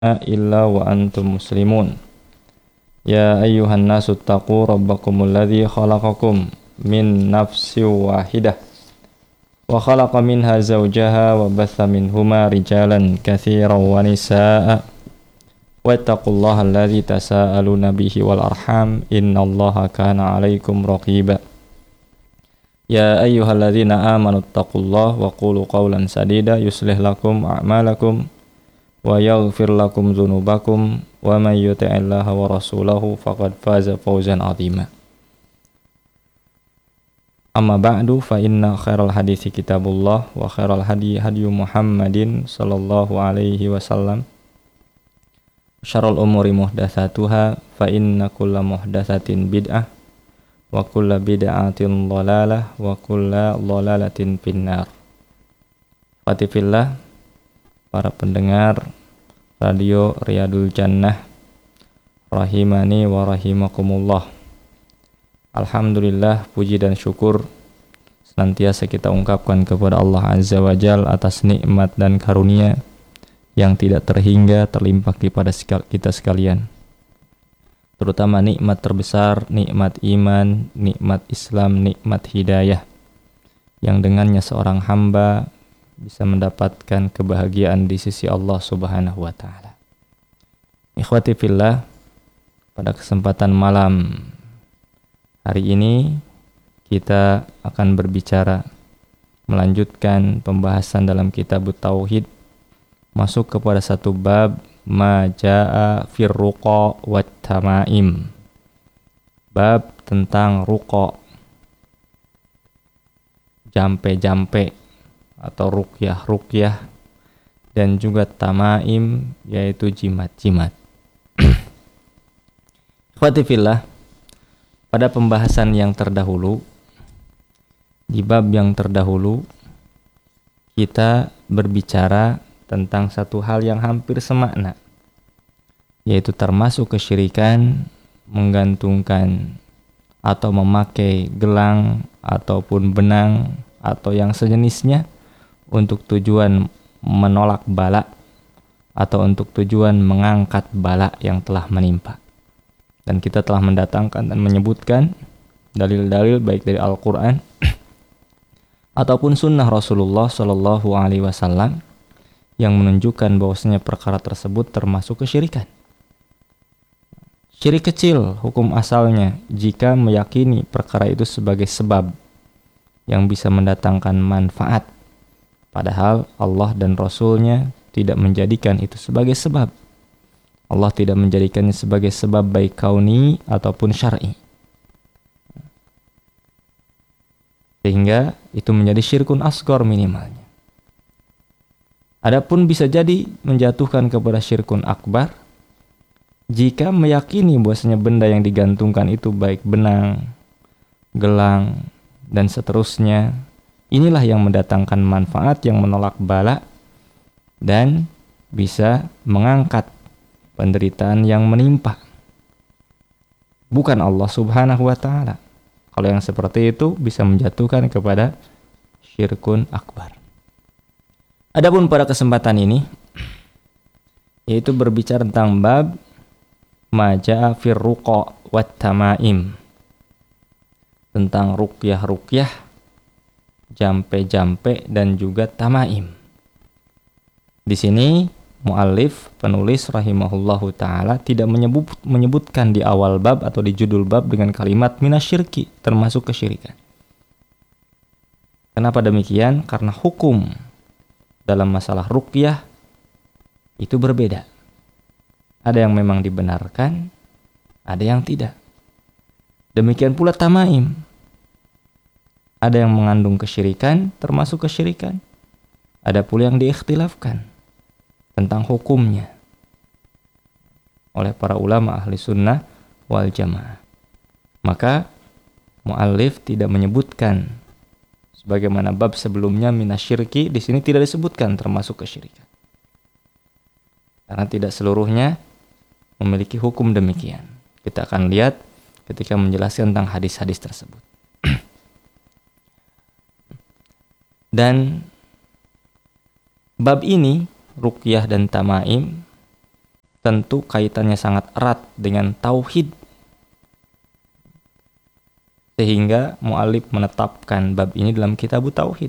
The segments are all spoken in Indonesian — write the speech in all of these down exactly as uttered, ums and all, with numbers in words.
إلا وأنتم مسلمون يا أيها الناس اتقوا ربكم الذي خلقكم من نفس واحدة وخلق منها زوجها وبث منهما رجالا كثيرا ونساء واتقوا الله الذي تساءلون به والأرحام إن الله كان عليكم رقيبا يا أيها الذين آمنوا اتقوا الله وقولوا قولا سديدا يصلح لكم أعمالكم ويغفر لكم ذنوبكم ومن يطع الله ورسوله فقد فاز فوزا عظيما أما بعد فإن خير الحديث كتاب الله وخير الهدي هدي محمد صلى الله عليه وسلم شر الأمور محدثاتها فإن كل محدثة بدعة وكل بدعة ضلالة وكل ضلالة في النار. Fatifillah, para pendengar Radio Riyadul Jannah rahimani wa rahimakumullah. Alhamdulillah, puji dan syukur senantiasa kita ungkapkan kepada Allah Azza wa Jal atas nikmat dan karunia yang tidak terhingga terlimpah kepada kita sekalian, terutama nikmat terbesar, nikmat iman, nikmat Islam, nikmat hidayah, yang dengannya seorang hamba bisa mendapatkan kebahagiaan di sisi Allah Subhanahu wa taala. Ikhwati fillah, pada kesempatan malam hari ini kita akan berbicara melanjutkan pembahasan dalam kitab Tauhid, masuk kepada satu bab ma jaa fir ruqa wat tamaim. Bab tentang ruqa, jampe-jampe atau ruqyah-ruqyah, dan juga tamaim yaitu jimat-jimat. Ikhwati fillah, pada pembahasan yang terdahulu, di bab yang terdahulu kita berbicara tentang satu hal yang hampir semakna, yaitu termasuk kesyirikan menggantungkan atau memakai gelang ataupun benang atau yang sejenisnya untuk tujuan menolak bala atau untuk tujuan mengangkat bala yang telah menimpa. Dan kita telah mendatangkan dan menyebutkan dalil-dalil baik dari Al-Quran ataupun sunnah Rasulullah Shallallahu Alaihi Wasallam yang menunjukkan bahwasanya perkara tersebut termasuk kesyirikan. Syirik kecil hukum asalnya jika meyakini perkara itu sebagai sebab yang bisa mendatangkan manfaat, padahal Allah dan Rasul-Nya tidak menjadikan itu sebagai sebab. Allah tidak menjadikannya sebagai sebab baik kauni ataupun syar'i, sehingga itu menjadi syirkun asghar minimalnya. Adapun bisa jadi menjatuhkan kepada syirkun akbar jika meyakini bahwasanya benda yang digantungkan itu baik benang, gelang, dan seterusnya, inilah yang mendatangkan manfaat, yang menolak bala dan bisa mengangkat penderitaan yang menimpa, bukan Allah Subhanahu wa taala. Kalau yang seperti itu bisa menjatuhkan kepada syirkun akbar. Adapun pada kesempatan ini yaitu berbicara tentang bab ma jaa fir ruqa wat tamaim, tentang ruqyah-ruqyah, jampe-jampe, dan juga tamaim. Di sini muallif, penulis rahimahullahu taala tidak menyebut, menyebutkan di awal bab atau di judul bab dengan kalimat minasyirki, termasuk kesyirikan. Kenapa demikian? Karena hukum dalam masalah ruqyah itu berbeda. Ada yang memang dibenarkan, ada yang tidak. Demikian pula tamaim. Ada yang mengandung kesyirikan, termasuk kesyirikan. Ada pula yang diikhtilafkan tentang hukumnya oleh para ulama ahli sunnah wal jamaah. Maka muallif tidak menyebutkan sebagaimana bab sebelumnya minasyirki, di sini tidak disebutkan termasuk kesyirikan. Karena tidak seluruhnya memiliki hukum demikian. Kita akan lihat ketika menjelaskan tentang hadis-hadis tersebut. Dan bab ini, ruqyah dan tamaim, tentu kaitannya sangat erat dengan tauhid. Sehingga mu'allif menetapkan bab ini dalam kitab tauhid.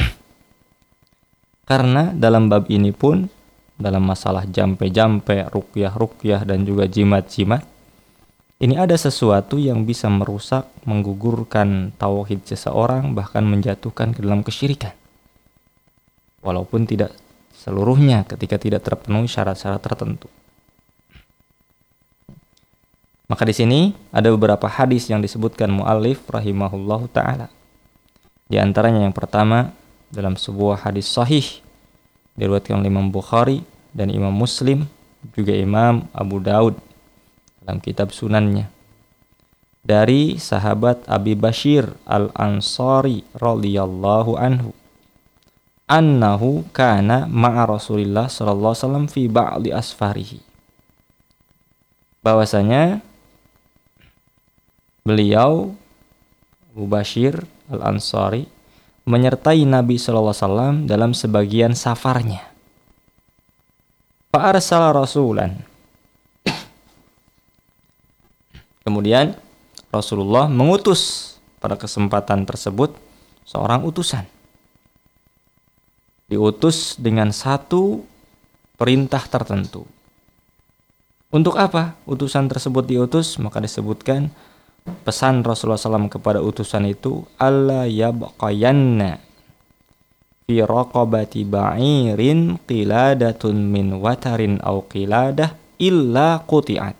Karena dalam bab ini pun, dalam masalah jampe-jampe, ruqyah-ruqyah dan juga jimat-jimat, ini ada sesuatu yang bisa merusak, menggugurkan tauhid seseorang, bahkan menjatuhkan ke dalam kesyirikan. Walaupun tidak seluruhnya ketika tidak terpenuhi syarat-syarat tertentu. Maka di sini ada beberapa hadis yang disebutkan muallif rahimahullahu taala. Di antaranya yang pertama dalam sebuah hadis sahih diriwayatkan oleh Imam Bukhari dan Imam Muslim, juga Imam Abu Daud dalam kitab sunannya, dari sahabat Abi Bashir Al-Ansari radhiyallahu anhu, annahu kana ma'a Rasulillah sallallahu alaihi wasallam fi ba'di asfarihi. Bahwasanya beliau Abu Bashir Al-Ansari menyertai Nabi sallallahu alaihi wasallam dalam sebagian safarnya. Fa arsala rasulan. Kemudian Rasulullah mengutus pada kesempatan tersebut seorang utusan. Diutus dengan satu perintah tertentu. Untuk apa utusan tersebut diutus? Maka disebutkan pesan Rasulullah shallallahu alaihi wasallam kepada utusan itu, alla yabqayanna fi raqabati ba'irin qiladatun min watarin aw qiladah illa quti'at.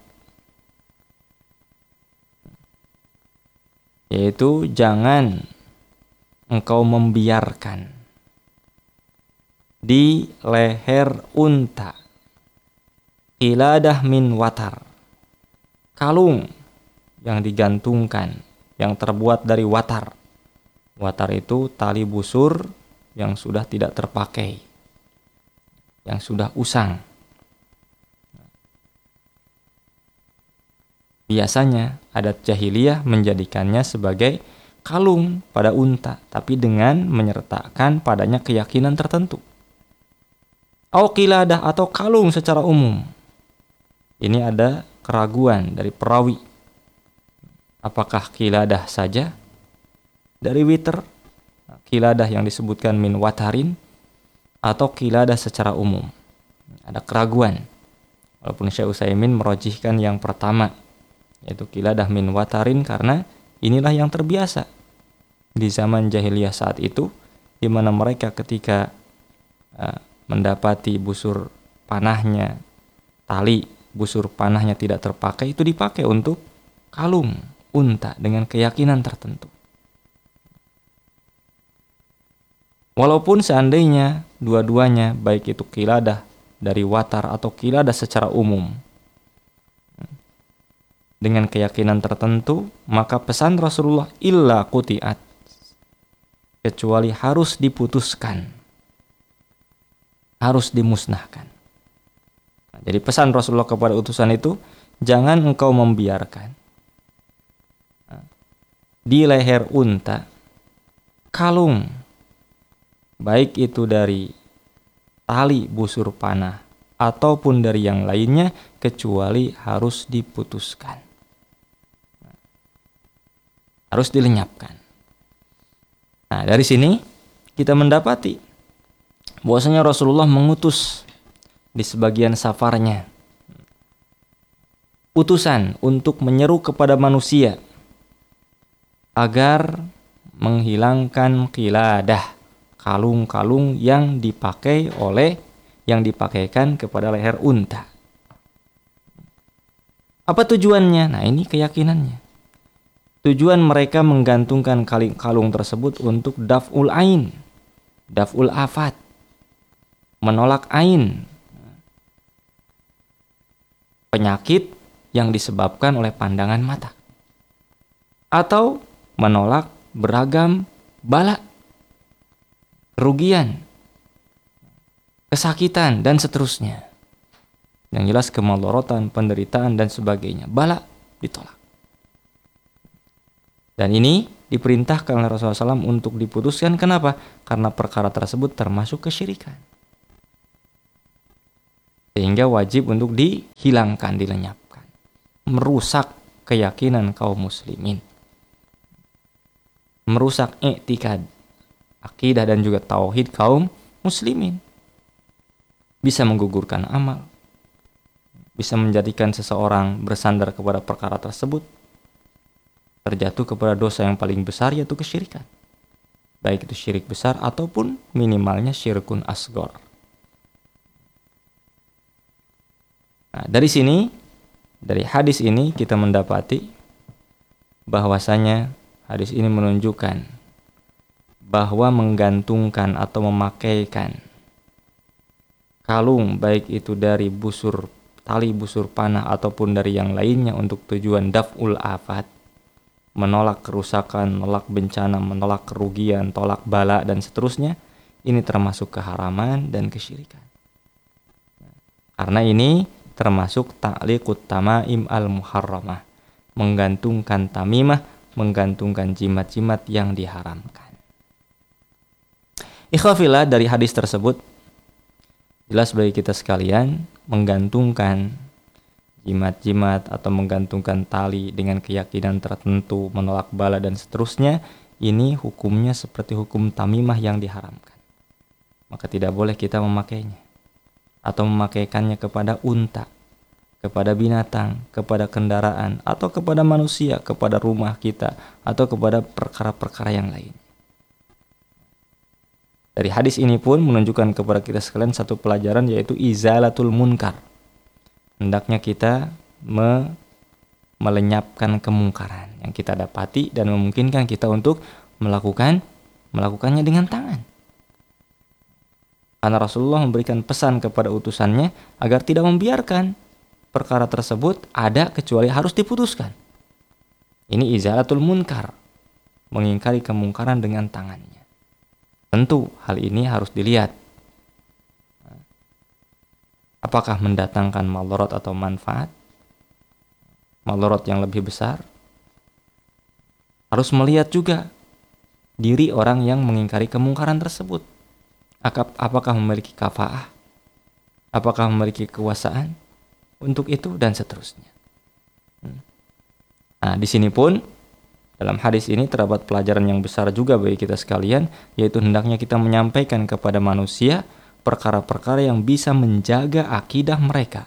Yaitu jangan engkau membiarkan di leher unta qiladah min watar, kalung yang digantungkan, yang terbuat dari watar. Watar itu tali busur yang sudah tidak terpakai, yang sudah usang. Biasanya adat jahiliyah menjadikannya sebagai kalung pada unta, tapi dengan menyertakan padanya keyakinan tertentu. Au qiladah atau kalung secara umum. Ini ada keraguan dari perawi. Apakah qiladah saja dari witer, qiladah yang disebutkan min watarin, atau qiladah secara umum? Ada keraguan. Walaupun Syekh Utsaimin merojihkan yang pertama, yaitu qiladah min watarin, karena inilah yang terbiasa di zaman jahiliyah saat itu, di mana mereka ketika uh, mendapati busur panahnya, tali busur panahnya tidak terpakai, itu dipakai untuk kalung unta dengan keyakinan tertentu. Walaupun seandainya dua-duanya, baik itu qiladah dari watar atau qiladah secara umum, dengan keyakinan tertentu, maka pesan Rasulullah illa quti'at, kecuali harus diputuskan, harus dimusnahkan. Nah, jadi pesan Rasulullah kepada utusan itu, jangan engkau membiarkan di leher unta kalung, baik itu dari tali busur panah ataupun dari yang lainnya, kecuali harus diputuskan, harus dilenyapkan. Nah, dari sini kita mendapati bahwasanya Rasulullah mengutus di sebagian safarnya utusan untuk menyeru kepada manusia agar menghilangkan qiladah, kalung-kalung yang dipakai oleh yang dipakaikan kepada leher unta. Apa tujuannya? Nah, ini keyakinannya. Tujuan mereka menggantungkan kalung tersebut untuk daf'ul ain, daf'ul afat, menolak ain, penyakit yang disebabkan oleh pandangan mata, atau menolak beragam bala, kerugian, kesakitan, dan seterusnya. Yang jelas kemalorotan, penderitaan, dan sebagainya. Bala ditolak. Dan ini diperintahkan oleh Rasulullah shallallahu alaihi wasallam untuk diputuskan. Kenapa? Karena perkara tersebut termasuk kesyirikan. Sehingga wajib untuk dihilangkan, dilenyapkan. Merusak keyakinan kaum muslimin. Merusak i'tikad, akidah dan juga tauhid kaum muslimin. Bisa menggugurkan amal. Bisa menjadikan seseorang bersandar kepada perkara tersebut. Terjatuh kepada dosa yang paling besar, yaitu kesyirikan. Baik itu syirik besar ataupun minimalnya syirkun asghar. Nah, dari sini, dari hadis ini kita mendapati bahwasanya hadis ini menunjukkan bahwa menggantungkan atau memakaikan kalung, baik itu dari busur tali busur panah ataupun dari yang lainnya untuk tujuan daf'ul afat, menolak kerusakan, menolak bencana, menolak kerugian, tolak bala dan seterusnya, ini termasuk keharaman dan kesyirikan. Karena ini termasuk ta'liqut tamaim al-muharramah, menggantungkan tamimah, menggantungkan jimat-jimat yang diharamkan. Ikhwafillah, dari hadis tersebut jelas bagi kita sekalian, menggantungkan jimat-jimat atau menggantungkan tali dengan keyakinan tertentu, menolak bala dan seterusnya, ini hukumnya seperti hukum tamimah yang diharamkan. Maka tidak boleh kita memakainya atau memakaikannya kepada unta, kepada binatang, kepada kendaraan, atau kepada manusia, kepada rumah kita, atau kepada perkara-perkara yang lain. Dari hadis ini pun menunjukkan kepada kita sekalian satu pelajaran, yaitu izalatul munkar. Hendaknya kita me- melenyapkan kemungkaran yang kita dapati dan memungkinkan kita untuk melakukan melakukannya dengan tangan. Karena Rasulullah memberikan pesan kepada utusannya agar tidak membiarkan perkara tersebut ada kecuali harus diputuskan. Ini izalatul munkar, mengingkari kemungkaran dengan tangannya. Tentu hal ini harus dilihat. Apakah mendatangkan madarat atau manfaat? Madarat yang lebih besar. Harus melihat juga diri orang yang mengingkari kemungkaran tersebut. Apakah memiliki kafaah? Apakah memiliki kekuasaan untuk itu dan seterusnya. Nah, di sini pun dalam hadis ini terdapat pelajaran yang besar juga bagi kita sekalian, yaitu hendaknya kita menyampaikan kepada manusia perkara-perkara yang bisa menjaga akidah mereka.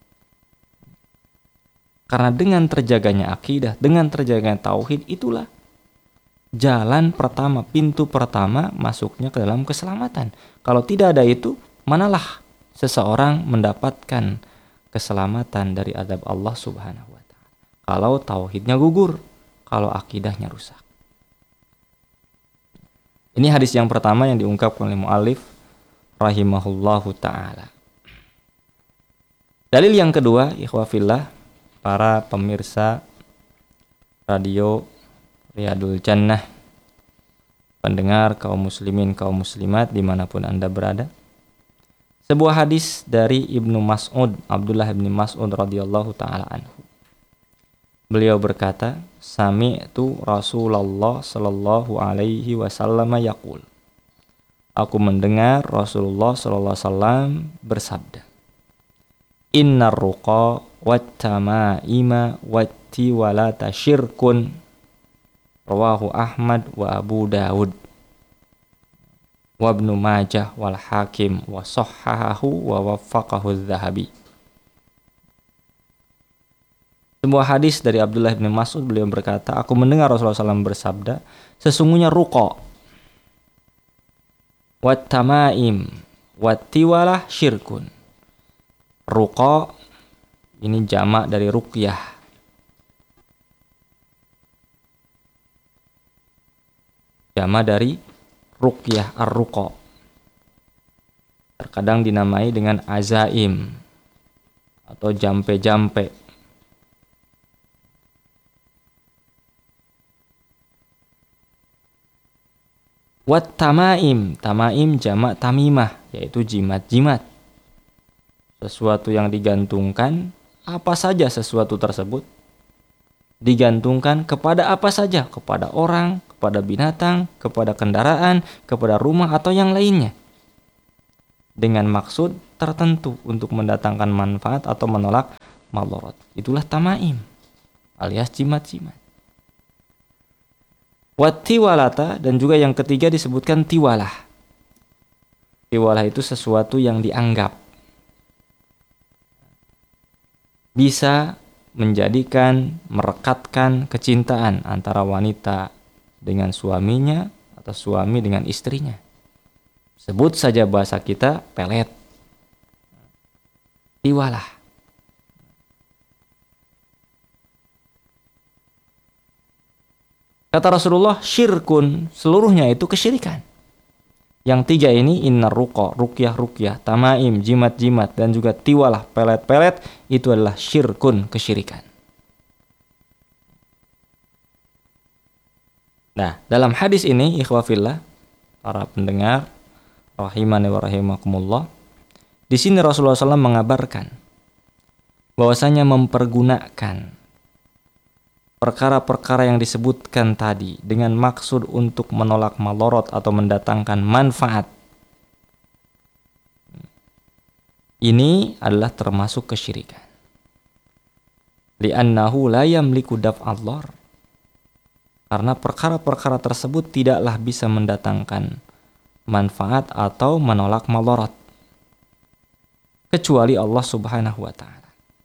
Karena dengan terjaganya akidah, dengan terjaganya tauhid, itulah jalan pertama, pintu pertama masuknya ke dalam keselamatan. Kalau tidak ada itu, manalah seseorang mendapatkan keselamatan dari azab Allah Subhanahu wa taala. Kalau tauhidnya gugur, kalau akidahnya rusak. Ini hadis yang pertama yang diungkapkan oleh muallif rahimahullahu taala. Dalil yang kedua, ikhwafillah, para pemirsa radio Riyadul Jannah, pendengar kaum muslimin, kaum muslimat dimanapun Anda berada. Sebuah hadis dari Ibnu Mas'ud, Abdullah bin Mas'ud radhiyallahu ta'ala anhu. Beliau berkata, sami'tu Rasulullah sallallahu alaihi wasallam yaqul. Aku mendengar Rasulullah sallallahu alaihi wasallam bersabda, innar ruqa wat tamaima wat tiwalata syirkun. Rawahu Ahmad wa Abu Dawud wa Ibnu Majah wal Hakim wa sahhahahu wa waffaqahu adz-Dzahabi. Sebuah hadis dari Abdullah bin Mas'ud, beliau berkata, aku mendengar Rasulullah shallallahu alaihi wasallam bersabda, sesungguhnya ruqa wat tamaim wat tiwalah syirkun. Ruqa ini jamak dari ruqyah. Jama dari ruqyah, ar-ruqa. Terkadang dinamai dengan azaim atau jampe-jampe. Wat tamaim, tamaim jamak tamimah, yaitu jimat-jimat. Sesuatu yang digantungkan, apa saja sesuatu tersebut digantungkan kepada apa saja, kepada orang, kepada binatang, kepada kendaraan, kepada rumah atau yang lainnya. Dengan maksud tertentu untuk mendatangkan manfaat atau menolak madarat. Itulah tamaim alias jimat-jimat. Wat tiwalata, dan juga yang ketiga disebutkan tiwalah. Tiwalah itu sesuatu yang dianggap bisa menjadikan, merekatkan kecintaan antara wanita dengan suaminya atau suami dengan istrinya. Sebut saja bahasa kita pelet. Tiwalah. Kata Rasulullah, syirkun, seluruhnya itu kesyirikan. Yang tiga ini, innar ruqa, ruqyah-ruqyah, tamaim, jimat-jimat, dan juga tiwalah, pelet-pelet, itu adalah syirkun, kesyirikan. Nah, dalam hadis ini, ikhwafillah, para pendengar, rahimani wa rahimakumullah, di sini Rasulullah shallallahu alaihi wasallam mengabarkan bahwasanya mempergunakan perkara-perkara yang disebutkan tadi dengan maksud untuk menolak madarat atau mendatangkan manfaat, ini adalah termasuk kesyirikan. Li'annahu la yamliku daf'al dhar. Karena perkara-perkara tersebut tidaklah bisa mendatangkan manfaat atau menolak madarat kecuali Allah Subhanahu wa taala.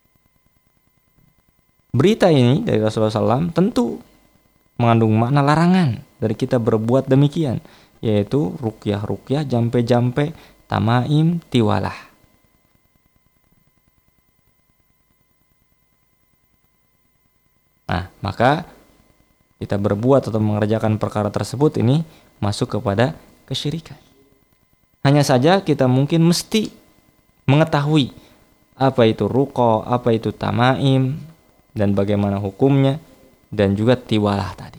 Berita ini dari Rasulullah shallallahu alaihi wasallam tentu mengandung makna larangan dari kita berbuat demikian, yaitu ruqyah-ruqyah, jampe-jampe, tamaim, tiwalah. Nah, maka kita berbuat atau mengerjakan perkara tersebut ini masuk kepada kesyirikan. Hanya saja kita mungkin mesti mengetahui apa itu ruqa, apa itu tamaim, dan bagaimana hukumnya, dan juga tiwalah tadi.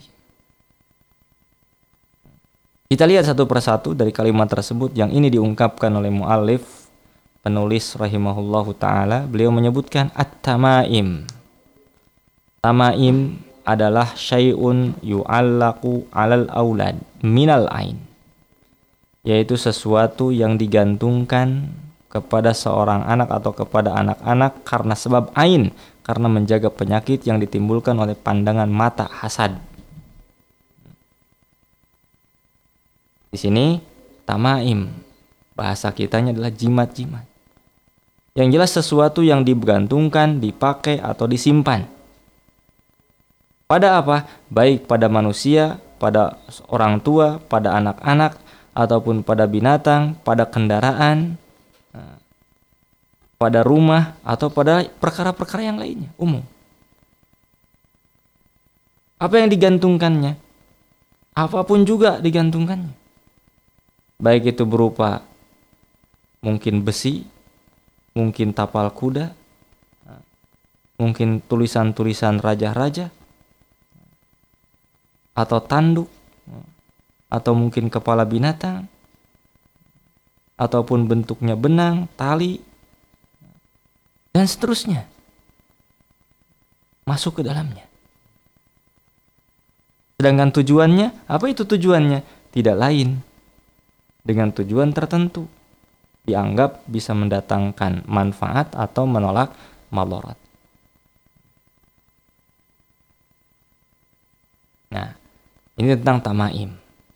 Kita lihat satu persatu dari kalimat tersebut yang ini diungkapkan oleh muallif, penulis rahimahullahu ta'ala. Beliau menyebutkan at-tamaim. Tamaim adalah syai'un yu'allaqu alal aulad minal ain, yaitu sesuatu yang digantungkan kepada seorang anak atau kepada anak-anak karena sebab ain, karena menjaga penyakit yang ditimbulkan oleh pandangan mata hasad. Di sini tamaim, bahasa kitanya adalah jimat-jimat. Yang jelas sesuatu yang digantungkan, dipakai atau disimpan. Pada apa? Baik pada manusia, pada orang tua, pada anak-anak, ataupun pada binatang, pada kendaraan, pada rumah, atau pada perkara-perkara yang lainnya, umum. Apa yang digantungkannya? Apapun juga digantungkannya. Baik itu berupa mungkin besi, mungkin tapal kuda, mungkin tulisan-tulisan raja-raja, atau tanduk, atau mungkin kepala binatang, ataupun bentuknya benang, tali, dan seterusnya, masuk ke dalamnya. Sedangkan tujuannya, apa itu tujuannya? Tidak lain, dengan tujuan tertentu, dianggap bisa mendatangkan manfaat atau menolak madarat. Nah, ini tentang tamaim.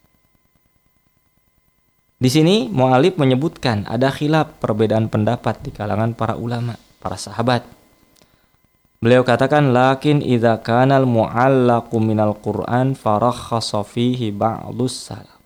Di sini mu'alif menyebutkan ada khilaf, perbedaan pendapat di kalangan para ulama, para sahabat. Beliau katakan, lakin idza kana al-mu'allaqu minal Qur'an farakhasa fihi ba'dus salaf.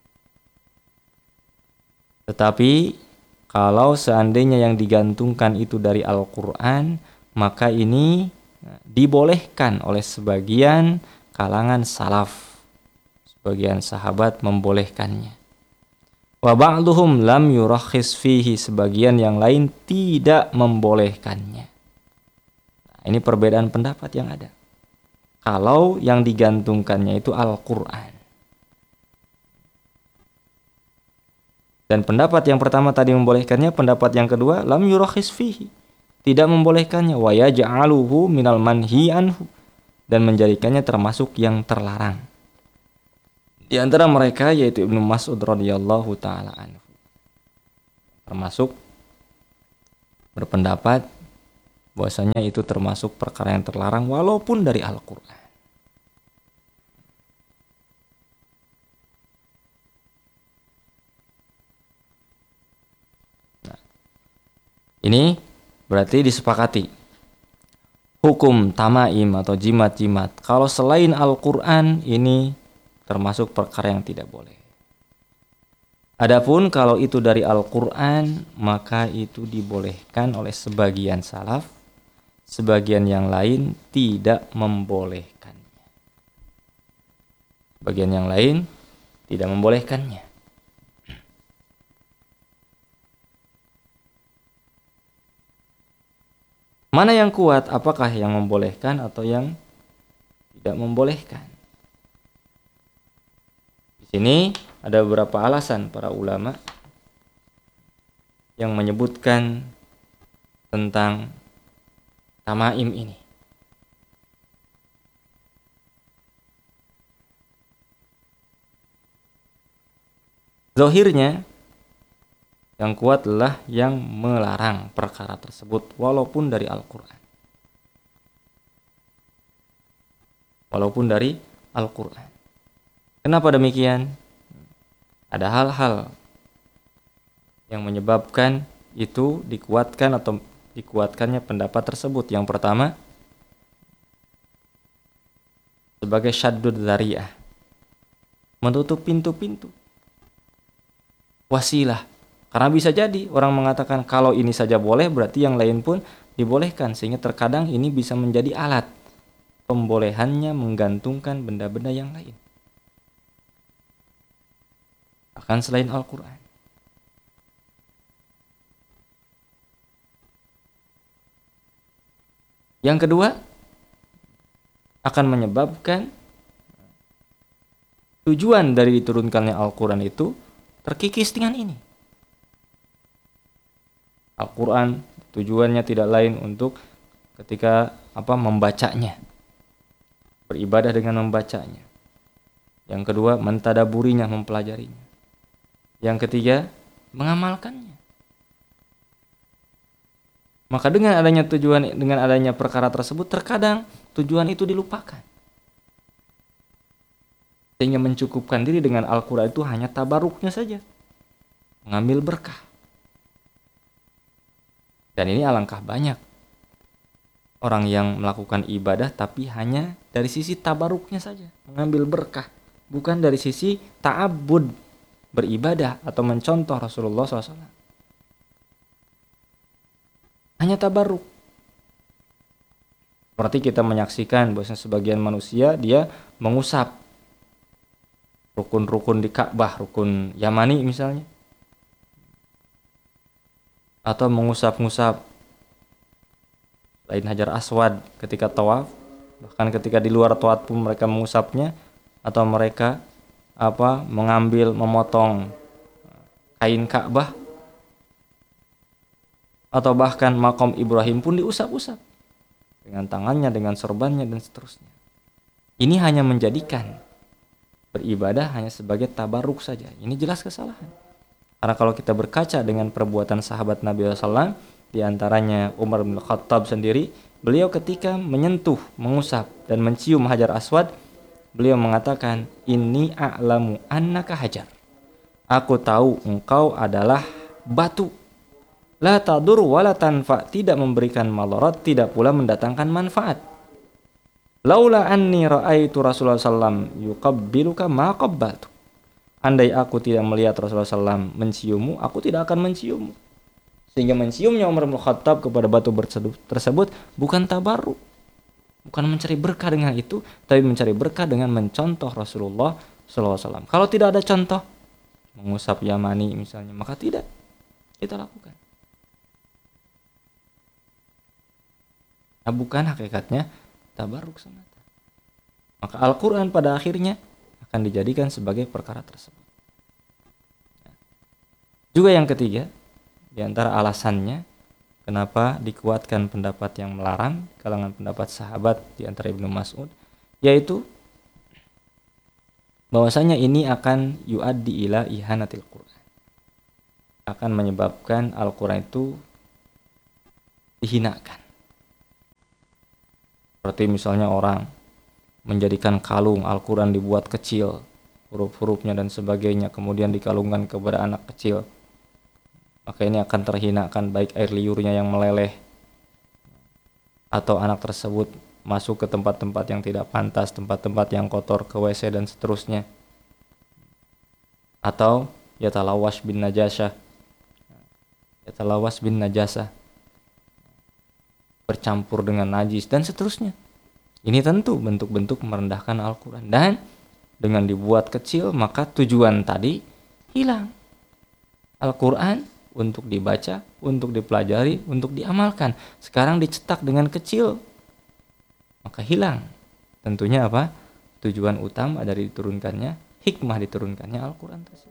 Tetapi kalau seandainya yang digantungkan itu dari Al-Qur'an, maka ini dibolehkan oleh sebagian kalangan salaf. Sebagian sahabat membolehkannya. Wa ba'duhum lam yurakhis fihi, sebagian yang lain tidak membolehkannya. Nah, ini perbedaan pendapat yang ada. Kalau yang digantungkannya itu Al-Qur'an. Dan pendapat yang pertama tadi membolehkannya, pendapat yang kedua lam yurakhis fihi, tidak membolehkannya, wa yaj'aluhu minal manhi anhu, dan menjadikannya termasuk yang terlarang. Di antara mereka yaitu Ibnu Mas'ud radhiyallahu taala anhu, termasuk berpendapat bahwasanya itu termasuk perkara yang terlarang walaupun dari Al-Qur'an. Nah, ini berarti disepakati hukum tamaim atau jimat-jimat kalau selain Al-Qur'an ini termasuk perkara yang tidak boleh. Adapun kalau itu dari Al-Qur'an maka itu dibolehkan oleh sebagian salaf, sebagian yang lain tidak membolehkannya. Sebagian yang lain tidak membolehkannya. Mana yang kuat? Apakah yang membolehkan atau yang tidak membolehkan? Di sini ada beberapa alasan para ulama yang menyebutkan tentang tamaim ini. Zahirnya yang kuat adalah yang melarang perkara tersebut walaupun dari Al-Qur'an. Walaupun dari Al-Qur'an. Kenapa demikian? Ada hal-hal yang menyebabkan itu dikuatkan atau dikuatkannya pendapat tersebut. Yang pertama, sebagai syaddud dzari'ah, menutup pintu-pintu wasilah. Karena bisa jadi orang mengatakan kalau ini saja boleh berarti yang lain pun dibolehkan, sehingga terkadang ini bisa menjadi alat pembolehannya menggantungkan benda-benda yang lain, bahkan selain Al-Qur'an. Yang kedua, akan menyebabkan tujuan dari diturunkannya Al-Qur'an itu terkikis dengan ini. Al-Qur'an tujuannya tidak lain untuk ketika apa membacanya, beribadah dengan membacanya. Yang kedua, mentadaburinya, mempelajarinya. Yang ketiga, mengamalkannya. Maka dengan adanya tujuan, dengan adanya perkara tersebut, terkadang tujuan itu dilupakan. Sehingga mencukupkan diri dengan Al-Qur'an itu hanya tabaruknya saja, mengambil berkah. Dan ini alangkah banyak orang yang melakukan ibadah tapi hanya dari sisi tabaruknya saja, mengambil berkah, bukan dari sisi ta'abbud, beribadah atau mencontoh Rasulullah shallallahu alaihi wasallam. Hanya tabaruk. Seperti kita menyaksikan bahwa sebagian manusia dia mengusap rukun-rukun di Ka'bah, rukun Yamani misalnya, atau mengusap-ngusap lain Hajar Aswad ketika tawaf, bahkan ketika di luar tawaf pun mereka mengusapnya, atau mereka apa mengambil memotong kain Ka'bah, atau bahkan makom Ibrahim pun diusap-usap dengan tangannya, dengan sorbannya dan seterusnya. Ini hanya menjadikan beribadah hanya sebagai tabaruk saja. Ini jelas kesalahan. Karena kalau kita berkaca dengan perbuatan sahabat Nabi shallallahu alaihi wasallam, diantaranya Umar bin Khattab sendiri, beliau ketika menyentuh, mengusap dan mencium Hajar Aswad, beliau mengatakan, "Inni a'lamu annaka hajar." Aku tahu engkau adalah batu. La tadur wa la tanfa, tidak memberikan madarat, tidak pula mendatangkan manfaat. Laula anni ra'aitu Rasulullah sallallahu alaihi wasallam yuqabbiluka ma qabbaltu. Andai aku tidak melihat Rasulullah shallallahu alaihi wasallam menciummu, aku tidak akan menciummu. Sehingga menciumnya Umar bin Khattab kepada batu tersebut bukan tabarruk, bukan mencari berkah dengan itu, tapi mencari berkah dengan mencontoh Rasulullah shallallahu alaihi wasallam. Kalau tidak ada contoh, mengusap Yamani misalnya, maka tidak kita lakukan. Nah, bukan hakikatnya tabarruk semata. Maka Al-Quran pada akhirnya akan dijadikan sebagai perkara tersebut. Juga yang ketiga, di antara alasannya kenapa dikuatkan pendapat yang melarang, kalangan pendapat sahabat di antara Ibnu Mas'ud, yaitu bahwasanya ini akan yuaddi ila ihanatil Quran, akan menyebabkan Al-Quran itu dihinakan. Seperti misalnya orang menjadikan kalung Al-Quran dibuat kecil, huruf-hurufnya dan sebagainya, kemudian dikalungkan kepada anak kecil. Maka ini akan terhinakan, baik air liurnya yang meleleh, atau anak tersebut masuk ke tempat-tempat yang tidak pantas, tempat-tempat yang kotor, ke W C dan seterusnya. Atau yatalawas bin najasah, yatalawas bin najasah, bercampur dengan najis dan seterusnya. Ini tentu bentuk-bentuk merendahkan Al-Quran. Dan dengan dibuat kecil, maka tujuan tadi hilang. Al-Quran untuk dibaca, untuk dipelajari, untuk diamalkan. Sekarang dicetak dengan kecil, maka hilang. Tentunya apa? Tujuan utama dari diturunkannya, hikmah diturunkannya Al-Quran tersebut.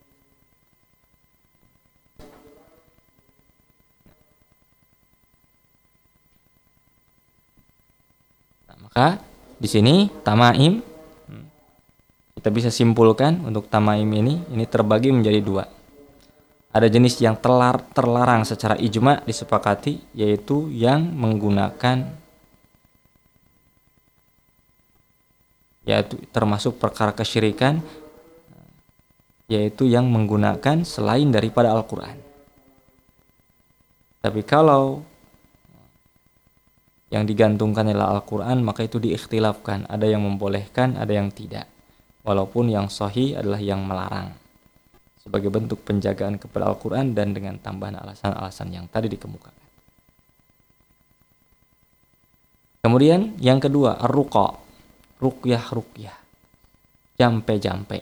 Nah, maka di sini tamaim, kita bisa simpulkan untuk tamaim ini, ini terbagi menjadi dua. Ada jenis yang telar, terlarang secara ijma disepakati, yaitu yang menggunakan, yaitu termasuk perkara kesyirikan, yaitu yang menggunakan selain daripada Al-Quran. Tapi kalau yang digantungkan adalah Al-Quran, maka itu diikhtilafkan. Ada yang membolehkan, ada yang tidak. Walaupun yang sahih adalah yang melarang, sebagai bentuk penjagaan kepada Al-Quran dan dengan tambahan alasan-alasan yang tadi dikemukakan. Kemudian yang kedua, ar-ruqa, ruqyah-ruqyah, jampe-jampe.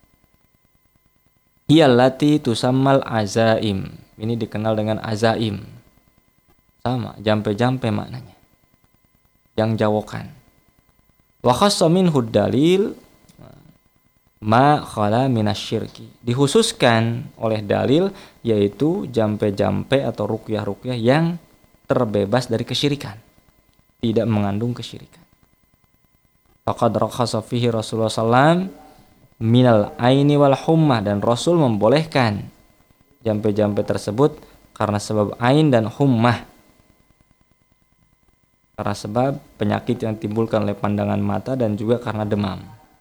Hiyallati tusammal azaim. Ini dikenal dengan azaim. Sama, jampe-jampe maknanya, yang jawokan. Wa khassa minhu dalil ma khala minasyirki. Dikhususkan oleh dalil, yaitu jampe-jampe atau ruqyah-ruqyah yang terbebas dari kesyirikan, tidak mengandung kesyirikan. Faqad rakhasa fihi Rasulullah sallallahu alaihi wasallam minal aini wal hummah, dan Rasul membolehkan jampe-jampe tersebut karena sebab ain dan hummah, karena sebab penyakit yang timbulkan oleh pandangan mata dan juga karena demam.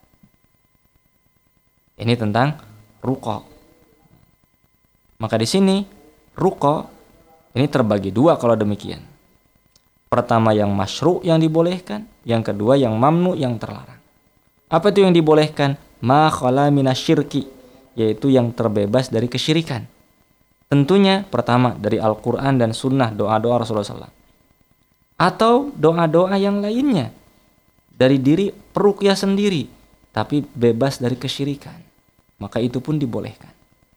Ini tentang ruqa. Maka di sini ruqa ini terbagi dua kalau demikian. Pertama yang masyru' yang dibolehkan, yang kedua yang mamnu yang terlarang. Apa itu yang dibolehkan? Ma khala minasyirki, yaitu yang terbebas dari kesyirikan. Tentunya pertama dari Al-Quran dan sunnah, doa-doa Rasulullah sallallahu alaihi wasallam. Atau doa-doa yang lainnya dari diri peruqyah sendiri, tapi bebas dari kesyirikan, maka itu pun dibolehkan.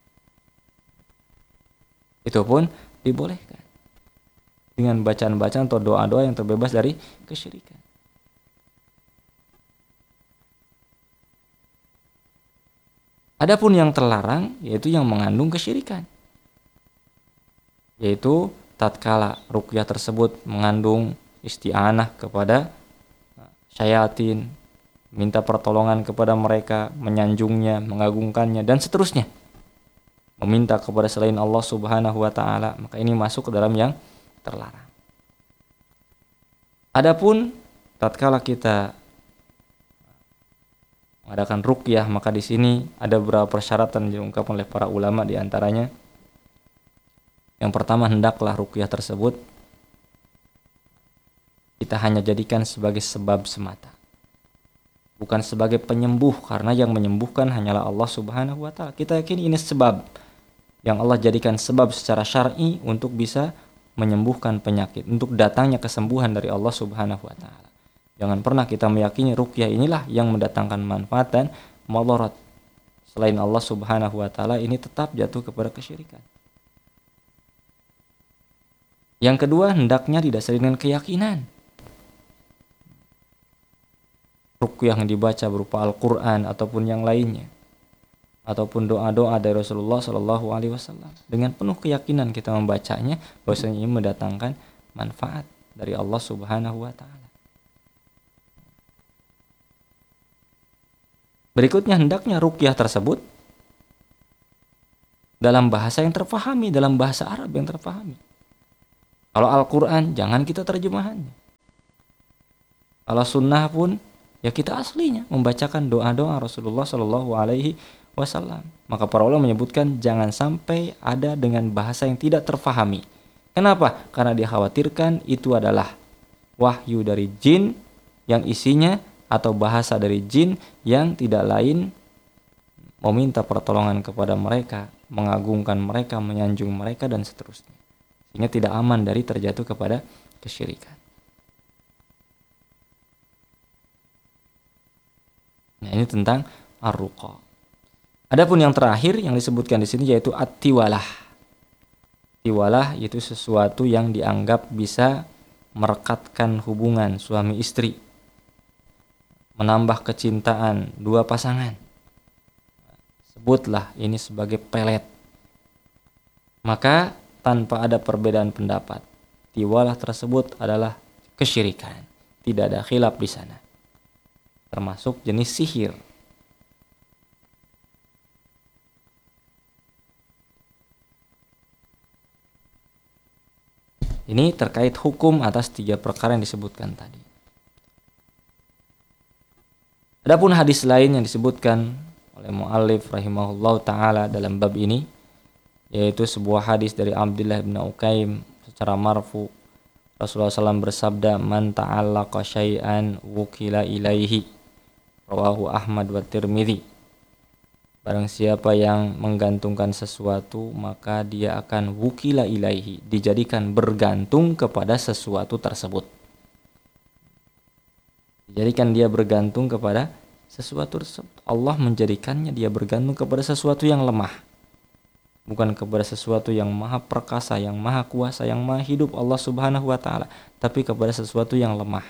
Itu pun dibolehkan dengan bacaan-bacaan atau doa-doa yang terbebas dari kesyirikan. Adapun yang terlarang, yaitu yang mengandung kesyirikan, yaitu tatkala ruqyah tersebut mengandung isti'anah kepada syayatin, minta pertolongan kepada mereka, menyanjungnya, mengagungkannya, dan seterusnya, meminta kepada selain Allah subhanahu wa ta'ala, maka ini masuk ke dalam yang terlarang. Adapun tatkala kita mengadakan ruqyah, maka di sini ada beberapa persyaratan yang diungkapkan oleh para ulama. Di antaranya, yang pertama, hendaklah ruqyah tersebut kita hanya jadikan sebagai sebab semata, bukan sebagai penyembuh, karena yang menyembuhkan hanyalah Allah subhanahu wa ta'ala. Kita yakin ini sebab yang Allah jadikan sebab secara syar'i untuk bisa menyembuhkan penyakit, untuk datangnya kesembuhan dari Allah subhanahu wa ta'ala. Jangan pernah kita meyakini ruqyah inilah yang mendatangkan manfaat dan madarat. Selain Allah subhanahu wa ta'ala, ini tetap jatuh kepada kesyirikan. Yang kedua, hendaknya didasari dengan keyakinan. Ruqyah yang dibaca berupa Al-Quran ataupun yang lainnya, ataupun doa-doa dari Rasulullah shallallahu alaihi wasallam, dengan penuh keyakinan kita membacanya bahwasanya ini mendatangkan manfaat dari Allah subhanahu wa ta'ala. Berikutnya, hendaknya ruqyah tersebut dalam bahasa yang terpahami, dalam bahasa Arab yang terpahami. Kalau Al-Quran jangan kita terjemahannya. Kalau sunnah pun ya kita aslinya membacakan doa-doa Rasulullah Shallallahu Alaihi Wasallam. Maka para ulama menyebutkan jangan sampai ada dengan bahasa yang tidak terfahami. Kenapa? Karena dikhawatirkan itu adalah wahyu dari jin yang isinya atau bahasa dari jin yang tidak lain meminta pertolongan kepada mereka, mengagungkan mereka, menyanjung mereka dan seterusnya. Sehingga tidak aman dari terjatuh kepada kesyirikan. Nah, ini tentang ar-ruqa. Adapun yang terakhir yang disebutkan di sini yaitu at-tiwalah. Tiwalah itu sesuatu yang dianggap bisa merekatkan hubungan suami istri, menambah kecintaan dua pasangan. Sebutlah ini sebagai pelet. Maka tanpa ada perbedaan pendapat, tiwalah tersebut adalah kesyirikan. Tidak ada khilaf di sana. Termasuk jenis sihir. Ini terkait hukum atas tiga perkara yang disebutkan tadi. Adapun hadis lain yang disebutkan oleh muallif rahimahullah taala dalam bab ini, yaitu sebuah hadis dari Abdullah bin Uqaim secara marfu, Rasulullah shallallahu alaihi wasallam bersabda, man ta'allaqa syai'an wukila ilaihi, rawahu Ahmad wa Tirmidzi. Barang siapa yang menggantungkan sesuatu, maka dia akan wukila ilaihi, dijadikan bergantung kepada sesuatu tersebut. Dijadikan dia bergantung kepada sesuatu tersebut. Allah menjadikannya dia bergantung kepada sesuatu yang lemah. Bukan kepada sesuatu yang maha perkasa, yang maha kuasa, yang maha hidup Allah subhanahu wa ta'ala. Tapi kepada sesuatu yang lemah.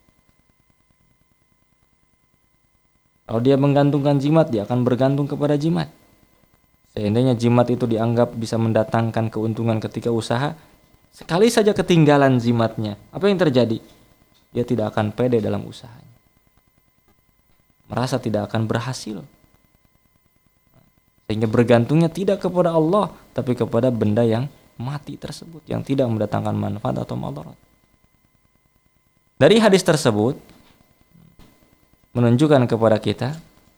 Kalau dia menggantungkan jimat, dia akan bergantung kepada jimat. Seandainya jimat itu dianggap bisa mendatangkan keuntungan ketika usaha, sekali saja ketinggalan jimatnya, apa yang terjadi? Dia tidak akan pede dalam usahanya. Merasa tidak akan berhasil. Sehingga bergantungnya tidak kepada Allah, tapi kepada benda yang mati tersebut, yang tidak mendatangkan manfaat atau madarat. Dari hadis tersebut menunjukkan kepada kita,